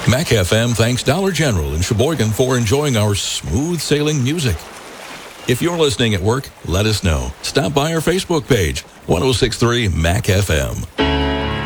Mac FM thanks Dollar General in Sheboygan for enjoying our smooth sailing music. If you're listening at work, let us know. Stop by our Facebook page, 1063 Mac FM.